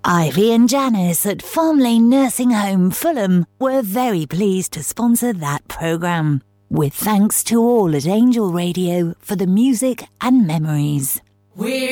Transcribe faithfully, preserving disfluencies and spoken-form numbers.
Ivy and Janice at Farm Lane Nursing Home, Fulham, were very pleased to sponsor that programme. With thanks to all at Angel Radio for the music and memories. We're